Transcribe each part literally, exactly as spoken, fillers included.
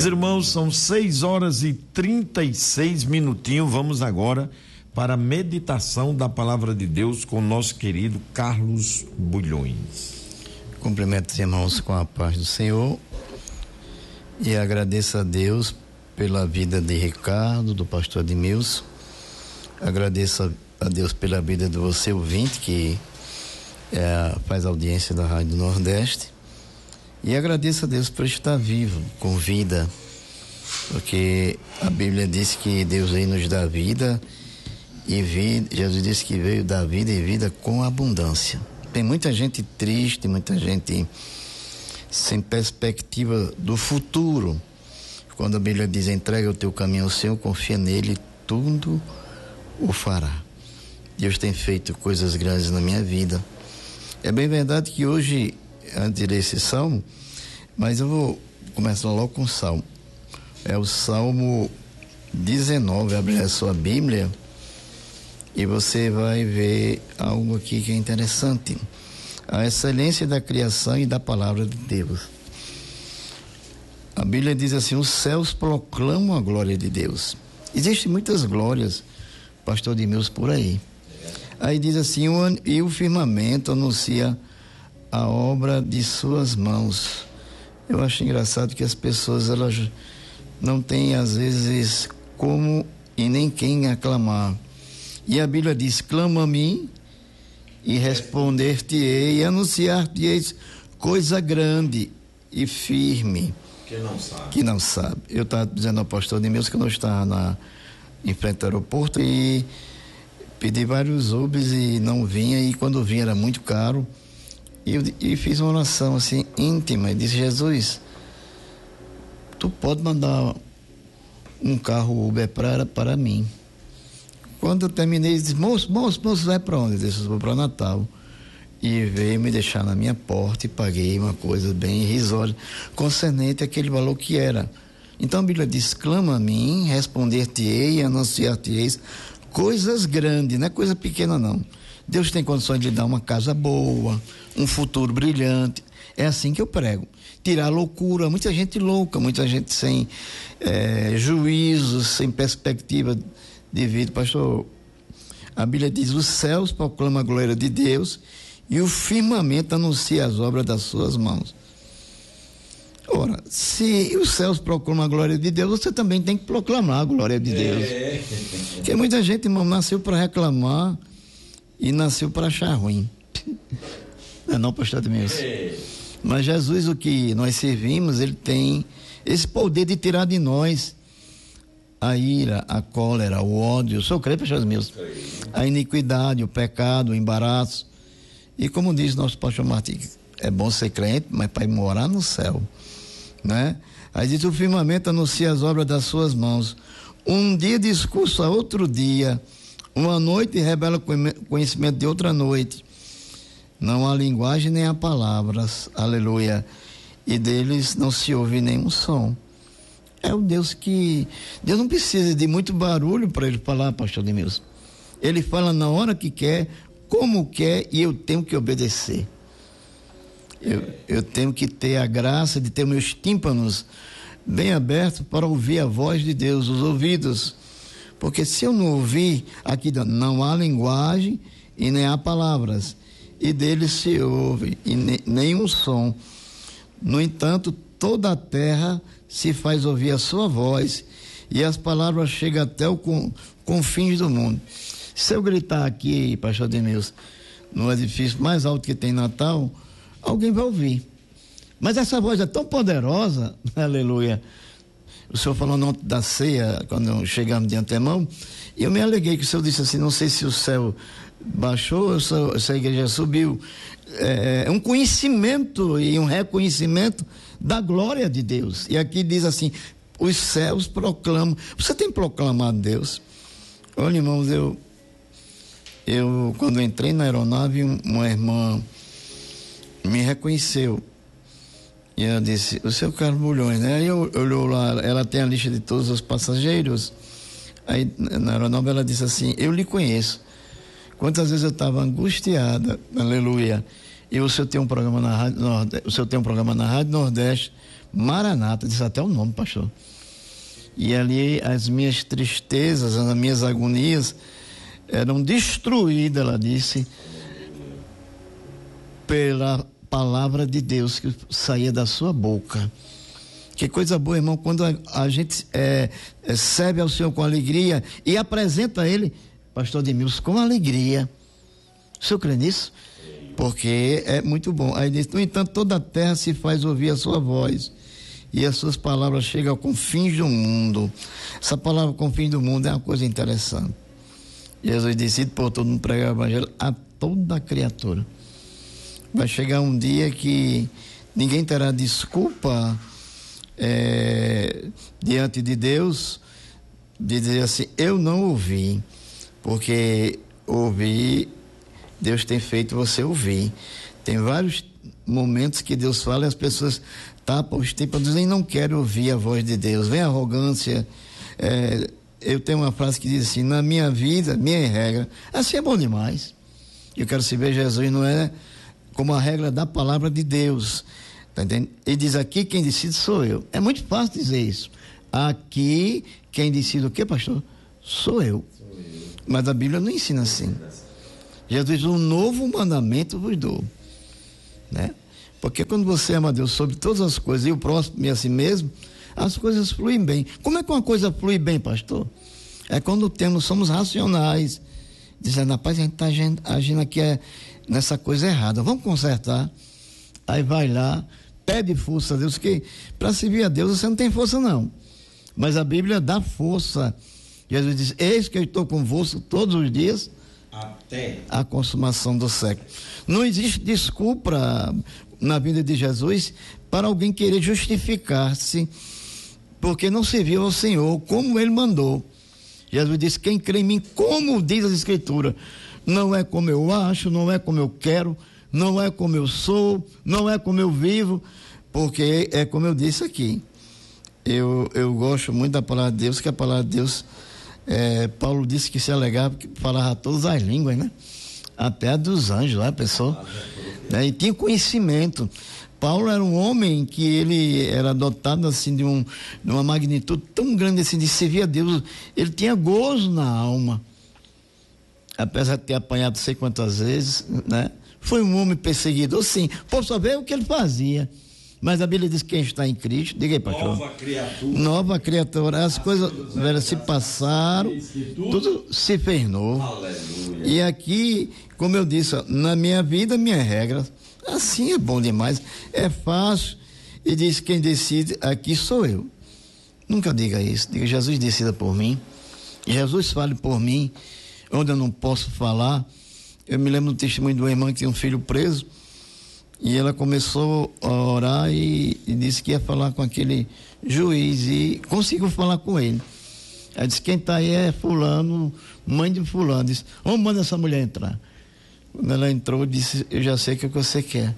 Meus irmãos, são seis horas e trinta e seis minutinhos. Vamos agora para a meditação da palavra de Deus com o nosso querido Carlos Bulhões. Cumprimento os irmãos com a paz do Senhor e agradeço a Deus pela vida de Ricardo, do pastor Admilson. Agradeço a Deus pela vida de você, ouvinte, que é, faz audiência da Rádio Nordeste. E agradeço a Deus por estar vivo, com vida, porque a Bíblia diz que Deus aí nos dá vida e vida, Jesus disse que veio dar vida e vida com abundância. Tem muita gente triste, muita gente sem perspectiva do futuro. Quando a Bíblia diz, entrega o teu caminho ao Senhor, confia nele, tudo o fará. Deus tem feito coisas grandes na minha vida. É bem verdade que hoje, antes de ler esse salmo, mas eu vou começar logo com o salmo. É o Salmo dezenove, abre a sua Bíblia e você vai ver algo aqui que é interessante. A excelência da criação e da palavra de Deus. A Bíblia diz assim, os céus proclamam a glória de Deus. Existem muitas glórias, pastor Admilson, por aí. Aí diz assim, o, e o firmamento anuncia a obra de suas mãos. Eu acho engraçado que as pessoas, elas não têm às vezes como e nem quem aclamar. E a Bíblia diz, clama a mim e responder-te-ei e anunciar-te-eis coisa grande e firme. Que não sabe. Que não sabe. Eu estava dizendo ao pastor Admilson que eu não estava na, em frente ao aeroporto e pedi vários Ubers e não vinha, e quando vinha era muito caro. E, eu, e fiz uma oração assim íntima e disse, Jesus, tu pode mandar um carro Uber para, para mim. Quando eu terminei, ele disse, moço, moço, moço, vai para onde? Eu disse, vou para Natal. E veio me deixar na minha porta e paguei uma coisa bem irrisória, concernente àquele valor que era. Então a Bíblia diz, clama a mim, responder-te-ei e anunciar-te-eis coisas grandes, não é coisa pequena não. Deus tem condições de dar uma casa boa, um futuro brilhante. É assim que eu prego. Tirar a loucura, muita gente louca, muita gente sem é, juízo, sem perspectiva de vida. Pastor, a Bíblia diz, os céus proclamam a glória de Deus e o firmamento anuncia as obras das suas mãos. Ora, se os céus proclamam a glória de Deus, você também tem que proclamar a glória de Deus. É. Porque muita gente, irmão, nasceu para reclamar e nasceu para achar ruim. Não é não, pastor Admilson? É. Mas Jesus, o que nós servimos, ele tem esse poder de tirar de nós a ira, a cólera, o ódio. Eu sou crente, pastor Admilson. A iniquidade, o pecado, o embaraço. E como diz nosso pastor Martins, é bom ser crente, mas para ir morar no céu, né? Aí diz, o firmamento anuncia as obras das suas mãos. Um dia discurso a outro dia, uma noite revela conhecimento de outra noite. Não há linguagem nem há palavras, aleluia, e deles não se ouve nenhum som. É o Deus que, Deus não precisa de muito barulho para ele falar, pastor Admilson. Ele fala na hora que quer, como quer, e eu tenho que obedecer. Eu, eu tenho que ter a graça de ter meus tímpanos bem abertos para ouvir a voz de Deus, os ouvidos. Porque se eu não ouvir, aqui não há linguagem e nem há palavras. E dele se ouve e ne, nenhum som. No entanto, toda a terra se faz ouvir a sua voz e as palavras chegam até o com, confins do mundo. Se eu gritar aqui, pastor Admilson, no edifício mais alto que tem em Natal, alguém vai ouvir. Mas essa voz é tão poderosa, aleluia. O senhor falou no da ceia, quando chegamos de antemão, e eu me aleguei que o senhor disse assim, não sei se o céu baixou ou se a igreja subiu. É, é um conhecimento e um reconhecimento da glória de Deus. E aqui diz assim, os céus proclamam. Você tem proclamado Deus? Olha, irmãos, eu, eu quando entrei na aeronave, uma irmã me reconheceu. E ela disse, o seu Carlos Bulhões, né? Aí eu, eu olhou lá, ela tem a lista de todos os passageiros. Aí na aeronave ela disse assim, eu lhe conheço. Quantas vezes eu estava angustiada, aleluia. E o senhor tem um programa na Rádio Nordeste, o senhor tem um programa na Rádio Nordeste, Maranata, disse até o nome, pastor. E ali as minhas tristezas, as minhas agonias eram destruídas, ela disse, pela palavra de Deus que saía da sua boca. Que coisa boa, irmão, quando a, a gente é, é, serve ao Senhor com alegria e apresenta a Ele, pastor Edmilson, com alegria. O senhor crê nisso? Porque é muito bom. Aí diz, no entanto, toda a terra se faz ouvir a sua voz e as suas palavras chegam ao confins do mundo. Essa palavra confins do mundo é uma coisa interessante. Jesus disse, por todo mundo pregar o evangelho a toda criatura. Vai chegar um dia que ninguém terá desculpa é, diante de Deus de dizer assim, eu não ouvi, porque ouvir, Deus tem feito você ouvir. Tem vários momentos que Deus fala e as pessoas tapam os tempos, dizem, não quero ouvir a voz de Deus, vem a arrogância. É, eu tenho uma frase que diz assim, na minha vida, minha regra, assim é bom demais. Eu quero saber, Jesus não é como a regra da palavra de Deus, tá entendendo? Ele diz, aqui quem decide sou eu. É muito fácil dizer isso. Aqui quem decide o quê, pastor? Sou eu. Sou eu. Mas a Bíblia não ensina assim. Jesus diz, um novo mandamento vos dou, né? Porque quando você ama a Deus sobre todas as coisas e o próximo e a si mesmo, as coisas fluem bem. Como é que uma coisa flui bem, pastor? É quando temos, somos racionais, dizendo, rapaz, a gente está agindo, agindo aqui é, nessa coisa errada, vamos consertar. Aí vai lá, pede força a Deus, que para servir a Deus você não tem força não, mas a Bíblia dá força. Jesus diz, eis que eu estou convosco todos os dias até a consumação do século. Não existe desculpa na vida de Jesus para alguém querer justificar-se porque não serviu ao Senhor como ele mandou. Jesus disse, quem crê em mim, como diz as Escrituras, não é como eu acho, não é como eu quero, não é como eu sou, não é como eu vivo, porque é como eu disse aqui, eu, eu gosto muito da palavra de Deus, que a palavra de Deus, é, Paulo disse que se alegava porque falava todas as línguas, né? Até a dos anjos, lá, a pessoa, né? E tinha conhecimento. Paulo era um homem que ele era dotado assim de, um, de uma magnitude tão grande assim, de servir a Deus, ele tinha gozo na alma, apesar de ter apanhado não sei quantas vezes, né? Foi um homem perseguidor, sim, por só ver o que ele fazia, mas a Bíblia diz que quem está em Cristo, diga aí, pastor, nova criatura, nova criatura, as, as coisas, coisas velhas se passaram, tudo, tudo se fez novo. Aleluia. E aqui, como eu disse, na minha vida, minha regra, assim é bom demais, é fácil, e diz, quem decide aqui sou eu. Nunca diga isso, diga, Jesus decida por mim, Jesus fale por mim, onde eu não posso falar. Eu me lembro do testemunho de uma irmã que tinha um filho preso, e ela começou a orar e, e disse que ia falar com aquele juiz, e conseguiu falar com ele. Ela disse, quem está aí é fulano, mãe de fulano. Disse, vamos mandar essa mulher entrar. Quando ela entrou, disse, eu já sei o que você quer.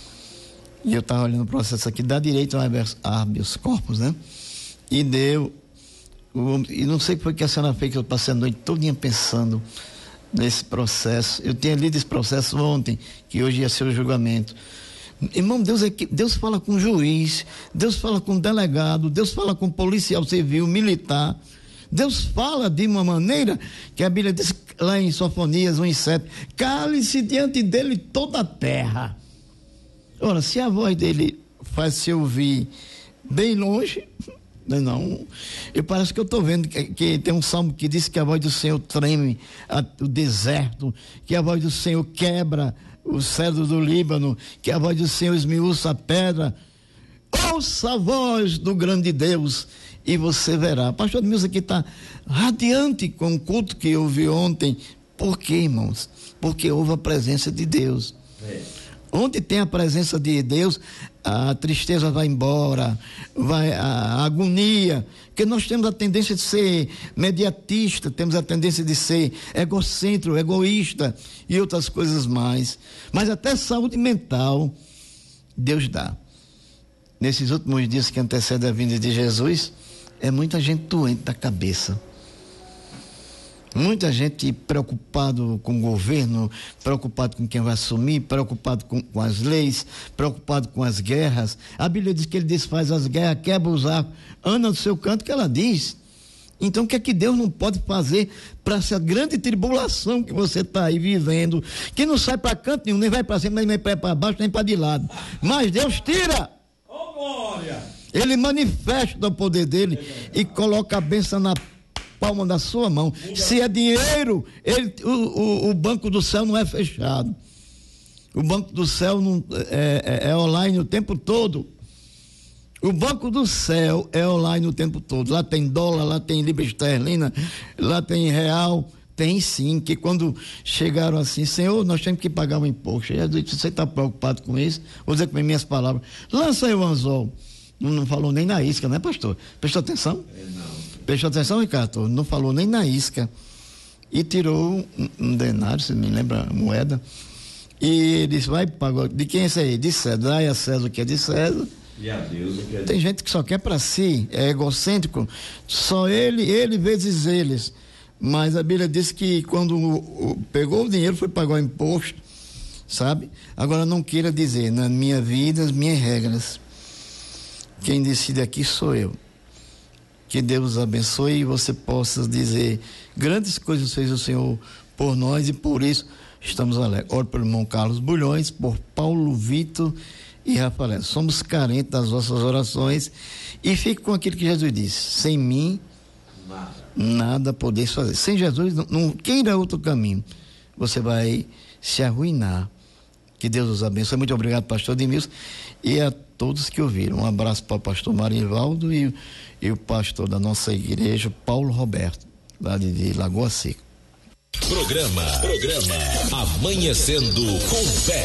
E eu estava olhando o processo aqui, dá direito a habeas corpus, né? E deu, e não sei o que foi que a senhora fez, que eu passei a noite todinha pensando nesse processo. Eu tinha lido esse processo ontem, que hoje ia ser o julgamento. Irmão, Deus, é que, Deus fala com juiz, Deus fala com delegado, Deus fala com policial civil, militar. Deus fala de uma maneira que a Bíblia diz lá em Sofonias um e sete, cale-se diante dele toda a terra. Ora, se a voz dele faz se ouvir bem longe, não, eu parece que eu estou vendo que, que tem um salmo que diz que a voz do Senhor treme a, o deserto, que a voz do Senhor quebra o cedro do Líbano, que a voz do Senhor esmiuça a pedra. Ouça a voz do grande Deus e você verá. Pastor Edmilson aqui está radiante com o culto que eu vi ontem. Por quê, irmãos? Porque houve a presença de Deus. É. Onde tem a presença de Deus, a tristeza vai embora, vai a agonia, porque nós temos a tendência de ser mediatista, temos a tendência de ser egocêntrico, egoísta e outras coisas mais. Mas até saúde mental Deus dá. Nesses últimos dias que antecedem a vinda de Jesus, é muita gente doente da cabeça. Muita gente preocupado com o governo, preocupado com quem vai assumir, preocupado com, com as leis, preocupado com as guerras. A Bíblia diz que ele desfaz as guerras, quebra os arcos, anda no seu canto, que ela diz. Então, o que é que Deus não pode fazer para essa grande tribulação que você está aí vivendo, que não sai para canto nenhum, nem vai para cima, nem vai para baixo, nem para de lado. Mas Deus tira. Oh, glória! Ele manifesta o poder dele e coloca a bênção na palma da sua mão. Se é dinheiro, ele, o, o, o banco do céu não é fechado. O banco do céu não, é, é, é online o tempo todo. O banco do céu é online o tempo todo. Lá tem dólar, lá tem libra esterlina, lá tem real. Tem sim, que quando chegaram assim, Senhor, nós temos que pagar o imposto. Jesus disse, você está preocupado com isso? Vou dizer com as minhas palavras. Lança aí o anzol. Não, não falou nem na isca, né, pastor? Prestou atenção? É, não. Prestou atenção, Ricardo? Não falou nem na isca. E tirou um, um denário, se me lembra, moeda. E ele disse, vai pagar. De quem é isso aí? De César. Dai a César o que é de César. E a Deus o que é de... Tem gente que só quer para si, é egocêntrico. Só ele, ele vezes eles. Mas a Bíblia diz que quando o, o, pegou o dinheiro, foi pagar o imposto, sabe? Agora não queira dizer, na minha vida, as minhas regras. Quem decide aqui sou eu. Que Deus abençoe e você possa dizer, grandes coisas fez o Senhor por nós e por isso estamos alegres. Oro pelo irmão Carlos Bulhões, por Paulo Vitor e Rafael. Somos carentes das vossas orações e fique com aquilo que Jesus disse, sem mim nada, nada podeis fazer. Sem Jesus, não, não queira outro caminho, você vai se arruinar. Que Deus os abençoe. Muito obrigado, pastor Edmilson, e a todos que ouviram. Um abraço para o pastor Marivaldo e, e o pastor da nossa igreja, Paulo Roberto, lá de, de Lagoa Seca. Programa, programa Amanhecendo com Fé.